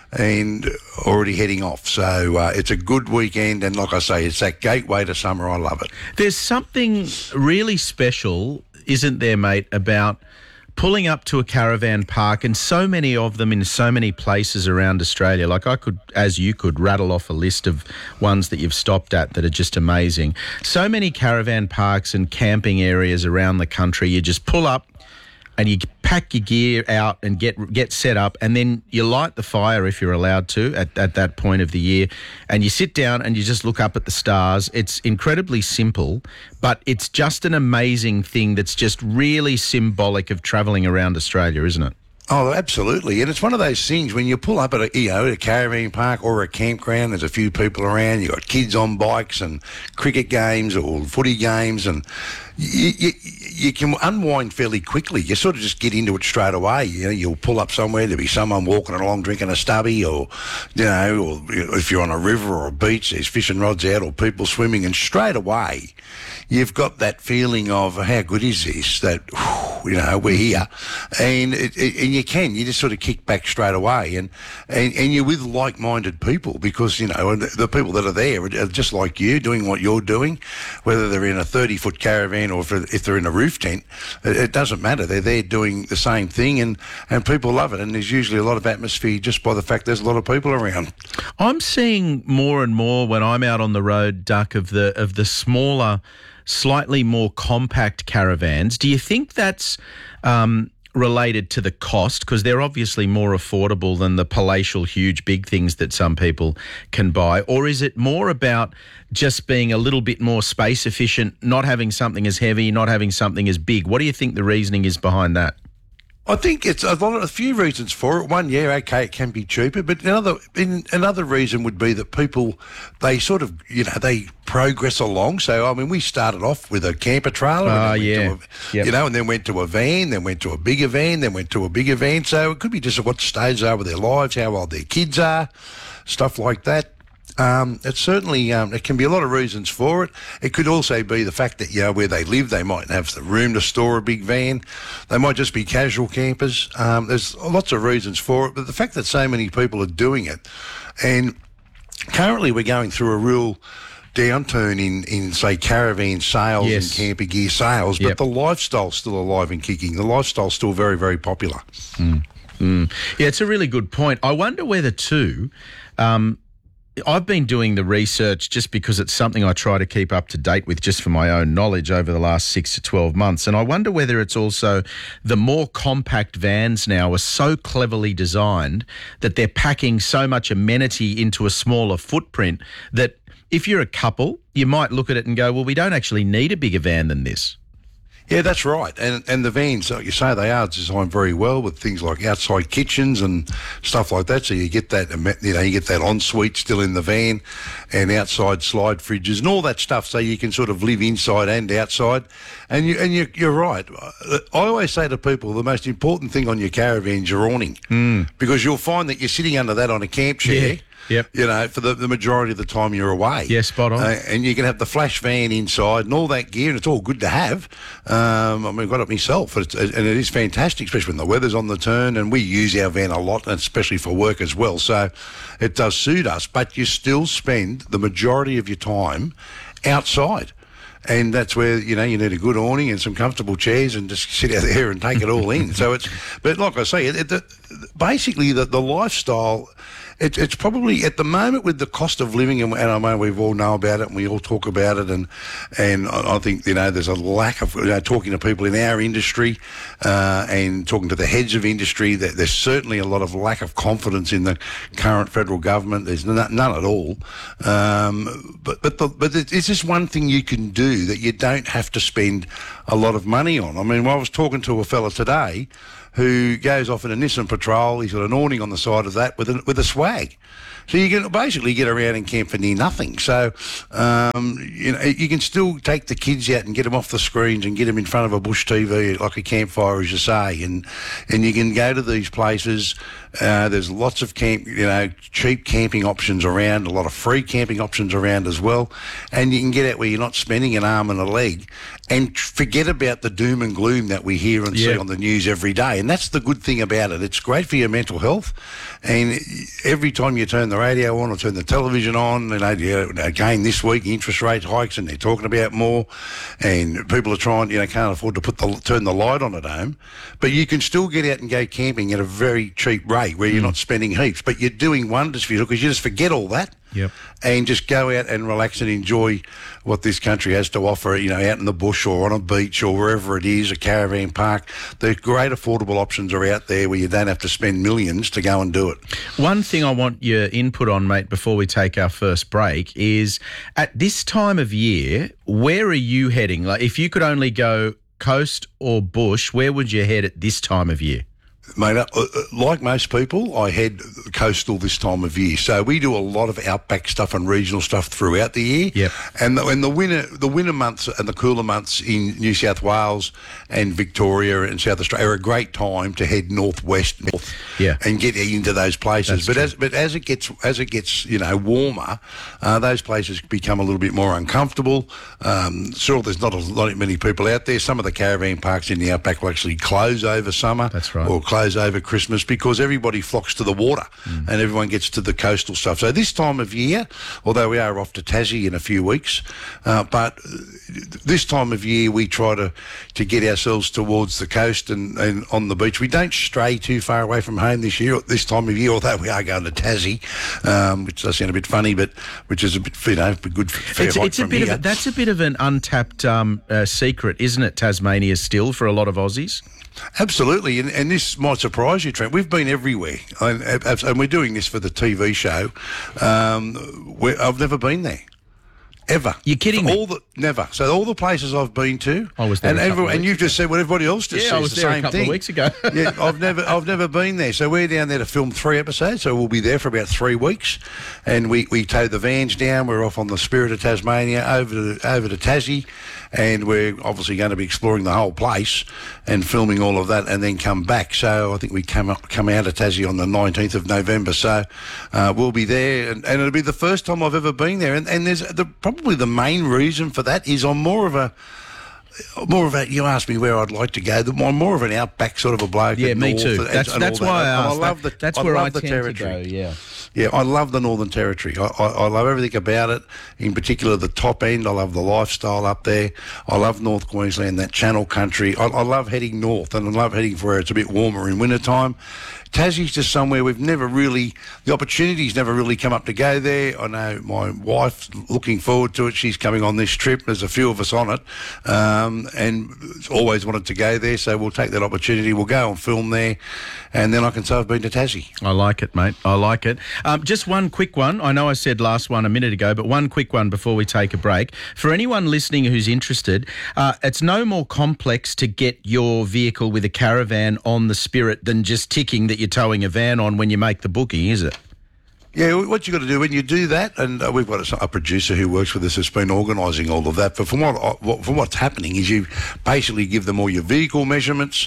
S9: and already heading off. So uh, it's a good weekend, and like I say, it's that gateway to summer. I love it.
S2: There's something really special, isn't there, mate, about pulling up to a caravan park, and so many of them in so many places around Australia. Like I could, as you could, rattle off a list of ones that you've stopped at that are just amazing. So many caravan parks and camping areas around the country. You just pull up and you pack your gear out and get get set up, and then you light the fire if you're allowed to at, at that point of the year, and you sit down and you just look up at the stars. It's incredibly simple, but it's just an amazing thing that's just really symbolic of travelling around Australia, isn't it?
S9: Oh, absolutely. And it's one of those things when you pull up at a, you know, a caravan park or a campground, there's a few people around, you've got kids on bikes and cricket games or footy games, and you, you, you can unwind fairly quickly. You sort of just get into it straight away. You know, you'll pull up somewhere, there'll be someone walking along drinking a stubby, or, you know, or if you're on a river or a beach, there's fishing rods out or people swimming, and straight away you've got that feeling of how good is this, that, you know, we're here. And it, it, and you can, you just sort of kick back straight away. And, and, and you're with like-minded people because, you know, the, the people that are there are just like you, doing what you're doing, whether they're in a thirty-foot caravan or if, if they're in a roof tent, it, it doesn't matter. They're there doing the same thing, and, and people love it. And there's usually a lot of atmosphere just by the fact there's a lot of people around.
S2: I'm seeing more and more when I'm out on the road, Duck, of the of the smaller, slightly more compact caravans. Do you think that's um, related to the cost? Because they're obviously more affordable than the palatial, huge, big things that some people can buy. Or is it more about just being a little bit more space efficient, not having something as heavy, not having something as big? What do you think the reasoning is behind that?
S9: I think it's a lot of a few reasons for it. One, yeah, okay, it can be cheaper, but another in, another reason would be that people, they sort of, you know, they progress along. So I mean, we started off with a camper trailer,
S2: Oh,
S9: and then
S2: yeah.
S9: went to a,
S2: Yep.
S9: you know, and then went to a van, then went to a bigger van, then went to a bigger van. So it could be just what stage they are with their lives, how old their kids are, stuff like that. Um, it's certainly, um, it can be a lot of reasons for it. It could also be the fact that, you know, where they live, they might have the room to store a big van. They might just be casual campers. Um, there's lots of reasons for it, but the fact that so many people are doing it, and currently we're going through a real downturn in, in say, caravan sales
S2: Yes.
S9: and camper gear sales, but
S2: Yep.
S9: the lifestyle's still alive and kicking. The lifestyle's still very, very popular.
S2: Mm. Mm. Yeah, it's a really good point. I wonder whether too, um, I've been doing the research just because it's something I try to keep up to date with just for my own knowledge over the last six to twelve months. And I wonder whether it's also the more compact vans now are so cleverly designed that they're packing so much amenity into a smaller footprint that if you're a couple, you might look at it and go, well, we don't actually need a bigger van than this.
S9: Yeah, that's right. And and the vans, like you say, they are designed very well with things like outside kitchens and stuff like that. So you get that, you know, you get that ensuite still in the van, and outside slide fridges and all that stuff. So you can sort of live inside and outside. And you and you, you're right. I always say to people, the most important thing on your caravan is your awning,
S2: Mm.
S9: because you'll find that you're sitting under that on a camp chair.
S2: Yeah. Yep.
S9: You know, for the, the majority of the time you're away.
S2: Yeah, spot on.
S9: Uh, and you can have the flash van inside and all that gear, and it's all good to have. Um, I mean, I've got it myself, it's, and it is fantastic, especially when the weather's on the turn, and we use our van a lot, and especially for work as well. So it does suit us, but you still spend the majority of your time outside. And that's where, you know, you need a good awning and some comfortable chairs and just sit out there and take it all in. So it's, but like I say, it, it, the, basically the, the lifestyle, it, it's probably at the moment with the cost of living, and, and I know we've all know about it and we all talk about it, and and I think, you know, there's a lack of, you know, talking to people in our industry uh, and talking to the heads of industry, that there's certainly a lot of lack of confidence in the current federal government. There's none, none at all. Um, but but the, but it's just one thing you can do that you don't have to spend a lot of money on. I mean, I was talking to a fella today who goes off in a Nissan Patrol. He's got an awning on the side of that with a, with a swag. So you can basically get around and camp for near nothing. So, um, you know, you can still take the kids out and get them off the screens and get them in front of a bush T V, like a campfire, as you say. And, and you can go to these places. Uh, there's lots of camp, you know, cheap camping options around, a lot of free camping options around as well. And you can get out where you're not spending an arm and a leg, and forget about the doom and gloom that we hear and
S2: Yeah.
S9: see on the news every day. And that's the good thing about it. It's great for your mental health. And every time you turn the radio on or turn the television on, you know, you know, again this week interest rate hikes and they're talking about more, and people are trying, you know, can't afford to put the turn the light on at home, but you can still get out and go camping at a very cheap rate where you're not spending heaps, but you're doing wonders for you because you just forget all that.
S2: Yep.
S9: And just go out and relax and enjoy what this country has to offer, you know, out in the bush or on a beach or wherever it is, a caravan park. The great affordable options are out there where you don't have to spend millions to go and do it.
S2: One thing I want your input on, mate, before we take our first break is, at this time of year, where are you heading? Like, if you could only go coast or bush, where would you head at this time of year?
S9: Mate, uh, uh, like most people, I head coastal this time of year. So we do a lot of outback stuff and regional stuff throughout the year.
S2: Yep.
S9: And the, and the winter, the winter months and the cooler months in New South Wales and Victoria and South Australia are a great time to head northwest, north,
S2: yeah,
S9: and get into those places.
S2: That's
S9: but
S2: true.
S9: as but as it gets as it gets you know warmer, uh, those places become a little bit more uncomfortable. Um, sure, there's not a lot many people out there. Some of the caravan parks in the outback will actually close over summer.
S2: That's right.
S9: Or close over Christmas because everybody flocks to the water mm. and everyone gets to the coastal stuff. So this time of year, although we are off to Tassie in a few weeks, uh, but this time of year we try to, to get ourselves towards the coast and, and on the beach. We don't stray too far away from home this year, this time of year, although we are going to Tassie, um, which does sound a bit funny, but which is a bit, you know, a good fair
S2: It's,
S9: hike
S2: it's a
S9: from
S2: bit
S9: here.
S2: of a, that's a bit of an untapped um, uh, secret, isn't it, Tasmania, still, for a lot of Aussies?
S9: Absolutely, and, and this might surprise you, Trent. We've been everywhere, and, and we're doing this for the T V show. Um, we're, I've never been there, ever.
S2: You're kidding
S9: all
S2: me?
S9: The, never. So all the places I've been to,
S2: I was there
S9: and
S2: a couple
S9: every,
S2: of
S9: and
S2: weeks
S9: you've just said what everybody else just
S2: Yeah,
S9: says.
S2: I was
S9: the
S2: there a
S9: same
S2: couple of
S9: thing.
S2: weeks ago.
S9: yeah, I've never, I've never been there. So we're down there to film three episodes. So we'll be there for about three weeks, and we, we tow the vans down. We're off on the Spirit of Tasmania over to over to Tassie, and we're obviously going to be exploring the whole place and filming all of that, and then come back. So I think we come up, come out of Tassie on the nineteenth of November. So uh, we'll be there, and, and it'll be the first time I've ever been there. And, and there's the, probably the main reason for that is I'm more of a More of a, you asked me where I'd like to go. I'm more of an outback sort of a bloke.
S2: Yeah,
S9: at
S2: me
S9: north
S2: too.
S9: and-
S2: That's
S9: and
S2: that's
S9: all
S2: why
S9: that.
S2: I
S9: And
S2: asked.
S9: I love
S2: that.
S9: the.
S2: That's
S9: I
S2: where
S9: love
S2: I
S9: the
S2: tend
S9: territory.
S2: to go. Yeah.
S9: Yeah, I love the Northern Territory. I, I, I love everything about it. In particular, the top end. I love the lifestyle up there. I love North Queensland, that Channel Country. I, I love heading north, and I love heading for where it's a bit warmer in wintertime. Tassie's just somewhere we've never really, the opportunity's never really come up to go there. I know my wife's looking forward to it. She's coming on this trip. There's a few of us on it, um, and always wanted to go there. So we'll take that opportunity. We'll go and film there, and then I can say I've been to Tassie.
S2: I like it, mate. I like it. Um, just one quick one. I know I said last one a minute ago, but one quick one before we take a break. For anyone listening who's interested, uh, it's no more complex to get your vehicle with a caravan on the Spirit than just ticking that you're towing a van on when you make the booking, is it?
S9: Yeah, what you got to do when you do that, and uh, we've got a, a producer who works with us who's been organising all of that. But from what, what from what's happening is you basically give them all your vehicle measurements,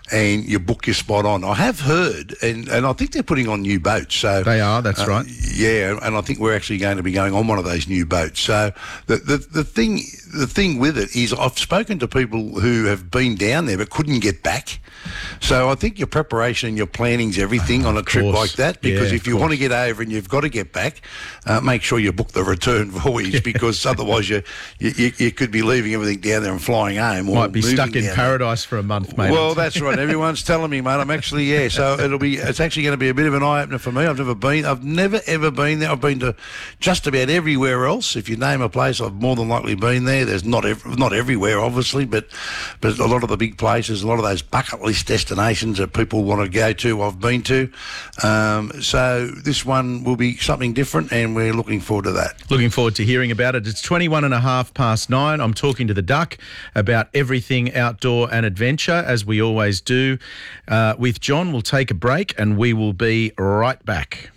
S9: and you book your spot on. I have heard, and, and I think they're putting on new boats. So
S2: They are, that's
S9: uh,
S2: right.
S9: Yeah, and I think we're actually going to be going on one of those new boats. So the, the, the thing the thing with it is I've spoken to people who have been down there but couldn't get back. So I think your preparation and your planning's everything on a trip
S2: course.
S9: like that, because
S2: Yeah,
S9: if you
S2: of
S9: want to get over and you've got to get back, uh, make sure you book the return voyage, because otherwise you, you you could be leaving everything down there and flying home. Or
S2: Might be
S9: moving
S2: stuck in
S9: down
S2: paradise for a month, mate.
S9: there. Well, that's right. Everyone's telling me, mate. I'm actually, yeah. So it'll be, it's actually going to be a bit of an eye-opener for me. I've never been, I've never, ever been there. I've been to just about everywhere else. If you name a place, I've more than likely been there. There's not, ev- not everywhere, obviously, but, but a lot of the big places, a lot of those bucket list destinations that people want to go to, I've been to. Um, so this one will be something different, and we're looking forward to that.
S2: Looking forward to hearing about it. It's twenty-one and a half past nine. I'm talking to the Duck about everything outdoor and adventure, as we always do. Uh, with John, we'll take a break and we will be right back.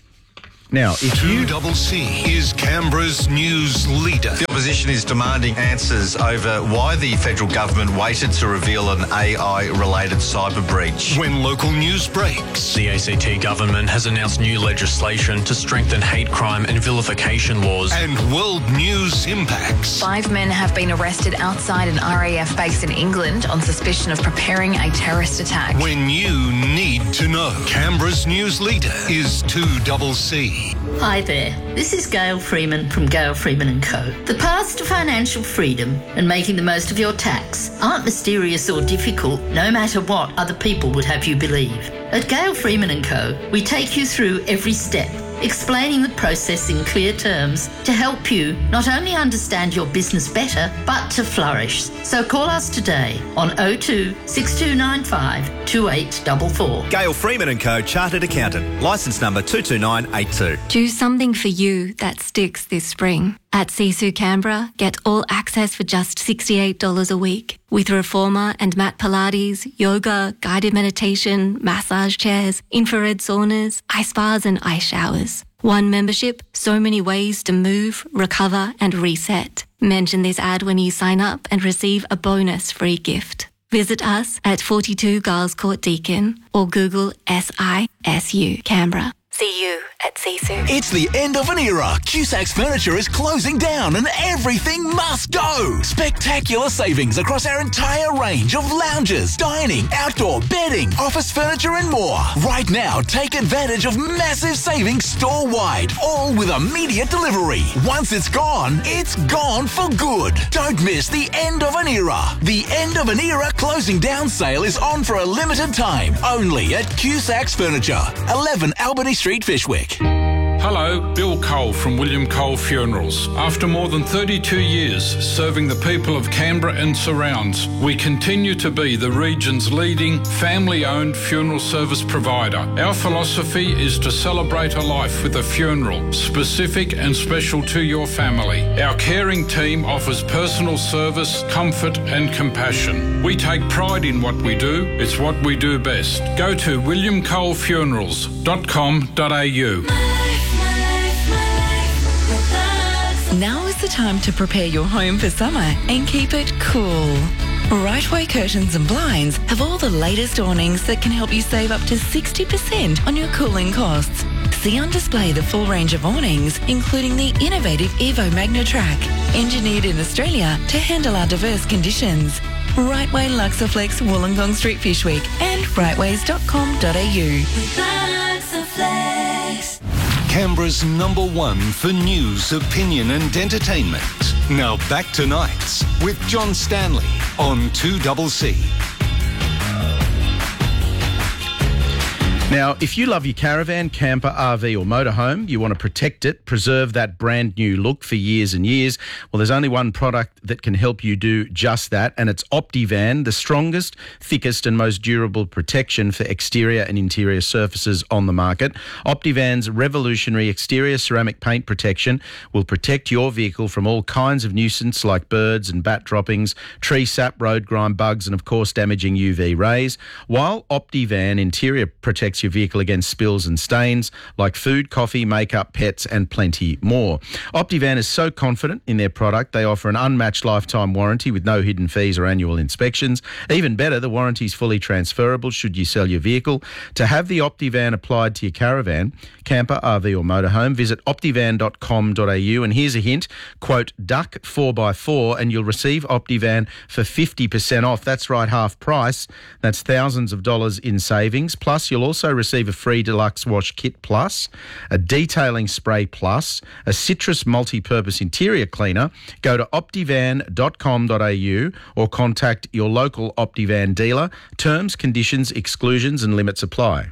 S2: Now, if you...
S20: two C C is Canberra's news leader.
S6: The opposition is demanding answers over why the federal government waited to reveal an A I-related cyber breach.
S20: When local news breaks.
S10: The A C T government has announced new legislation to strengthen hate crime and vilification laws.
S20: And world news impacts.
S11: Five men have been arrested outside an R A F base in England on suspicion of preparing a terrorist attack.
S20: When you need to know. Canberra's news leader is two C C.
S12: Hi there, this is Gail Freeman from Gail Freeman and Co. The paths to financial freedom and making the most of your tax aren't mysterious or difficult, no matter what other people would have you believe. At Gail Freeman and Co, we take you through every step, explaining the process in clear terms to help you not only understand your business better, but to flourish. So call us today on oh two, six two nine five, two eight four four.
S13: Gail Freeman and Co, Chartered Accountant, licence number two two nine eight two.
S14: Do something for you that sticks this spring. At Sisu Canberra, get all access for just sixty-eight dollars a week. With Reformer and mat Pilates, yoga, guided meditation, massage chairs, infrared saunas, ice baths and ice showers. One membership, so many ways to move, recover and reset. Mention this ad when you sign up and receive a bonus free gift. Visit us at forty-two Giles Court Deakin or Google S I S U Canberra. See you at Sisu.
S15: It's the end of an era. Cusac's Furniture is closing down and everything must go. Spectacular savings across our entire range of lounges, dining, outdoor, bedding, office furniture and more. Right now, take advantage of massive savings store-wide, all with immediate delivery. Once it's gone, it's gone for good. Don't miss the end of an era. The end of an era closing down sale is on for a limited time, only at Cusac's Furniture, eleven Albany Street. Street, Fishwick.
S24: Hello, Bill Cole from William Cole Funerals. After more than thirty-two years serving the people of Canberra and surrounds, we continue to be the region's leading family-owned funeral service provider. Our philosophy is to celebrate a life with a funeral, specific and special to your family. Our caring team offers personal service, comfort and compassion. We take pride in what we do. It's what we do best. Go to william cole funerals dot com dot a u.
S16: Now is the time to prepare your home for summer and keep it cool. Rightway Curtains and Blinds have all the latest awnings that can help you save up to sixty percent on your cooling costs. See on display the full range of awnings, including the innovative Evo MagnaTrack, engineered in Australia to handle our diverse conditions. Rightway Luxaflex, Wollongong Street, Fishwick, and rightways dot com dot a u.
S20: Canberra's number one for news, opinion and entertainment. Now back to Nights with John Stanley on two C C.
S2: Now, if you love your caravan, camper, R V or motorhome, you want to protect it, preserve that brand new look for years and years, well, there's only one product that can help you do just that, and it's Optivan, the strongest, thickest and most durable protection for exterior and interior surfaces on the market. Optivan's revolutionary exterior ceramic paint protection will protect your vehicle from all kinds of nuisance like birds and bat droppings, tree sap, road grime, bugs and, of course, damaging U V rays, while Optivan interior protects protects your vehicle against spills and stains like food, coffee, makeup, pets and plenty more. Optivan is so confident in their product, they offer an unmatched lifetime warranty with no hidden fees or annual inspections. Even better, the warranty is fully transferable should you sell your vehicle. To have the Optivan applied to your caravan, camper, R V or motorhome, visit optivan dot com dot a u and here's a hint, quote, duck four by four and you'll receive Optivan for fifty percent off. That's right, half price. That's thousands of dollars in savings. Plus, you'll also receive a free deluxe wash kit plus, a detailing spray plus, a citrus multi-purpose interior cleaner. Go to optivan dot com dot a u or contact your local Optivan dealer. Terms, conditions, exclusions and limits apply.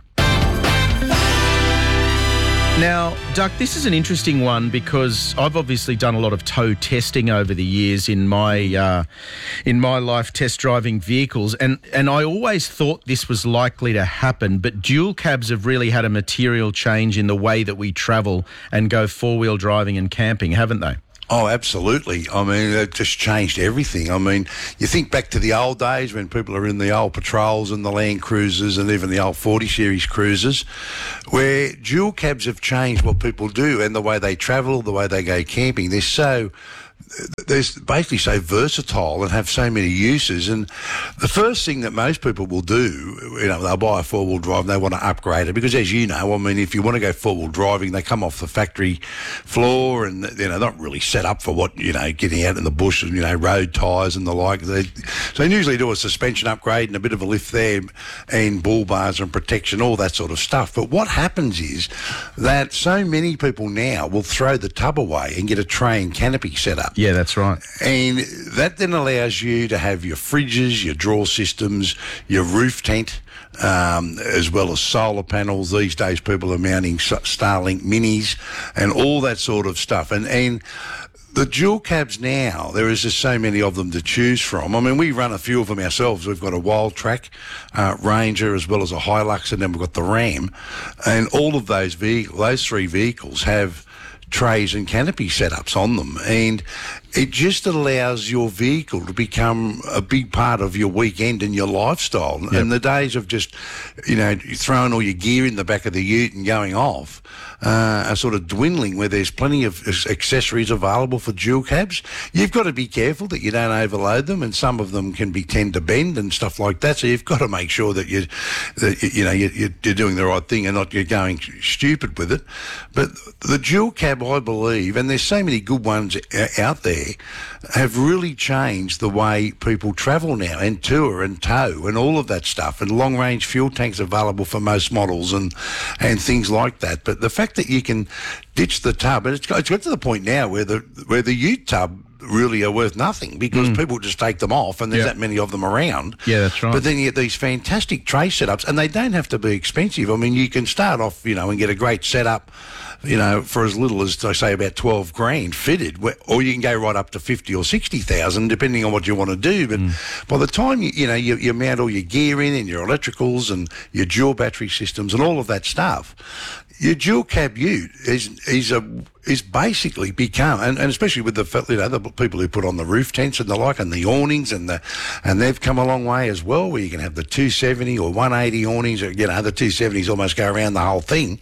S2: Now, Duck, this is an interesting one because I've obviously done a lot of tow testing over the years in my uh, in my life, test driving vehicles, and, and I always thought this was likely to happen, but dual cabs have really had a material change in the way that we travel and go four-wheel driving and camping, haven't they?
S9: Oh, absolutely. I mean, it just changed everything. I mean, you think back to the old days when people are in the old Patrols and the Land Cruisers and even the old forty series cruisers, where dual cabs have changed what people do and the way they travel, the way they go camping. They're so... they're basically so versatile and have so many uses. And the first thing that most people will do, you know, they'll buy a four-wheel drive and they want to upgrade it because, as you know, I mean, if you want to go four-wheel driving, they come off the factory floor and, you know, not really set up for what, you know, getting out in the bush and, you know, road tyres and the like. They, so they usually do a suspension upgrade and a bit of a lift there and bull bars and protection, all that sort of stuff. But what happens is that so many people now will throw the tub away and get a tray and canopy set up.
S2: Yeah, that's right.
S9: And that then allows you to have your fridges, your drawer systems, your roof tent, um, as well as solar panels. These days people are mounting Starlink minis and all that sort of stuff. And, and the dual cabs now, there is just so many of them to choose from. I mean, we run a few of them ourselves. We've got a Wild Track uh, Ranger as well as a Hilux, and then we've got the Ram. And all of those vehicles, those three vehicles have trays and canopy setups on them, and it just allows your vehicle to become a big part of your weekend and your lifestyle. Yep. And the days of just, you know, throwing all your gear in the back of the ute and going off uh, are sort of dwindling, where there's plenty of accessories available for dual cabs. You've got to be careful that you don't overload them, and some of them can be tend to bend and stuff like that. So you've got to make sure that you, that you know, you're, you're doing the right thing and not you're going stupid with it. But the dual cab, I believe, and there's so many good ones out there, have really changed the way people travel now, and tour and tow and all of that stuff, and long range fuel tanks available for most models and and things like that. But the fact that you can ditch the tub, and it's got, it's got to the point now where the where the ute tub really are worth nothing because mm. people just take them off, and there's yep. that many of them around.
S2: Yeah, that's right.
S9: But then you get these fantastic tray setups, and they don't have to be expensive. I mean, you can start off, you know, and get a great setup, you know, for as little as, I say, about twelve grand fitted, or you can go right up to fifty or sixty thousand, depending on what you want to do. But mm. by the time you, you know, you, you mount all your gear in and your electricals and your dual battery systems and all of that stuff, your dual cab ute is is a is basically become, and, and especially with the, you know, the people who put on the roof tents and the like, and the awnings, and the and they've come a long way as well, where you can have the two seventy or one eighty awnings, or, you know, the two seventies almost go around the whole thing.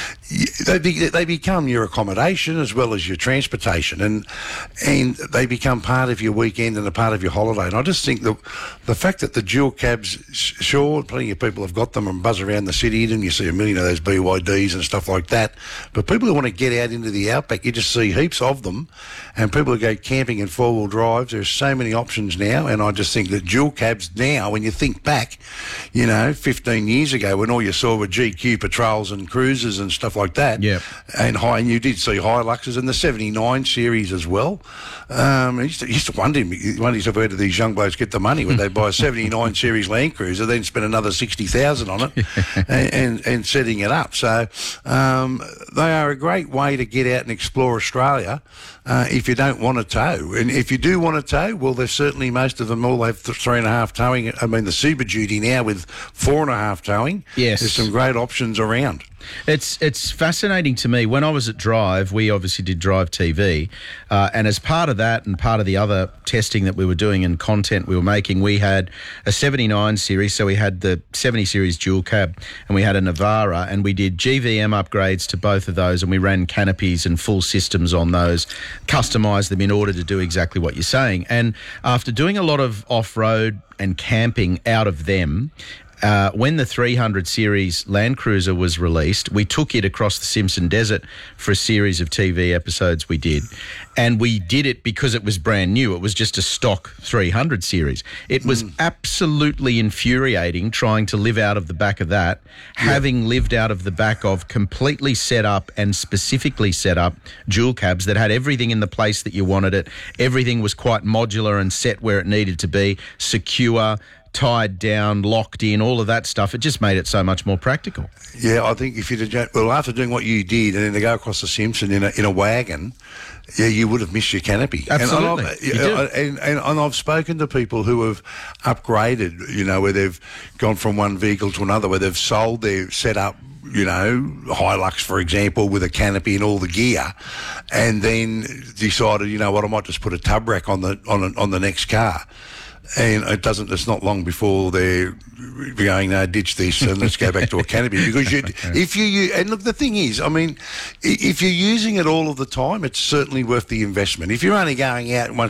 S9: They be, they become your accommodation as well as your transportation, and and they become part of your weekend and a part of your holiday. And I just think the the fact that the dual cabs, sure, plenty of people have got them and buzz around the city in them. You see a million of those B Y Ds and stuff like that. But people who want to get out into the outback, you just see heaps of them. And people who go camping in four-wheel drives, there's so many options now. And I just think that dual cabs now, when you think back, you know, fifteen years ago, when all you saw were G Q Patrols and Cruisers and stuff like that,
S2: yep.
S9: and high, and you did see Hiluxes and the seventy-nine series as well. Um, I used to, used to wonder, wonder yourself, where do these young blokes get the money when they buy a seventy-nine series Land Cruiser, then spend another sixty thousand on it and, and, and setting it up. So um, they are a great way to get out and explore Australia uh, if you don't want to tow. And if you do want to tow, well, there's certainly, most of them all have th- three and a half towing. I mean, the Super Duty now with four and a half towing.
S2: Yes.
S9: There's some great options around.
S2: It's it's fascinating to me. When I was at Drive, we obviously did Drive T V, uh, and as part of that and part of the other testing that we were doing and content we were making, we had a seventy-nine series, so we had the seventy series dual cab, and we had a Navara, and we did G V M upgrades to both of those, and we ran canopies and full systems on those, customised them in order to do exactly what you're saying. And after doing a lot of off-road and camping out of them, Uh, when the three hundred series Land Cruiser was released, we took it across the Simpson Desert for a series of T V episodes we did. And we did it because it was brand new. It was just a stock three hundred series. It was mm. absolutely infuriating trying to live out of the back of that, yeah. having lived out of the back of completely set up and specifically set up dual cabs that had everything in the place that you wanted it. Everything was quite modular and set where it needed to be, secure, tied down, locked in, all of that stuff. It just made it so much more practical.
S9: Yeah, I think if you'd have, well, after doing what you did and then to go across the Simpson in a, in a wagon, yeah, you would have missed your canopy.
S2: Absolutely.
S9: And, I've, you do. And, and, and I've spoken to people who have upgraded, you know, where they've gone from one vehicle to another, where they've sold their setup, you know, Hilux, for example, with a canopy and all the gear, and then decided, you know what, I might just put a tub rack on the on a, on the next car. And it doesn't. It's not long before they're going, no, ditch this and let's go back to a canopy. Because you, if you, and look, the thing is, I mean, if you're using it all of the time, it's certainly worth the investment. If you're only going out once